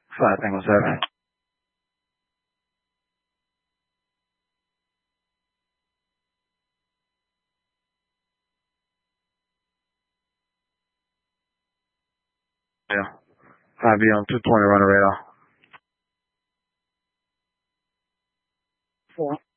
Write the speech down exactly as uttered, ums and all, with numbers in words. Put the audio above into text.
five Tango seven. Yeah. five B on two twenty runner radar. Four.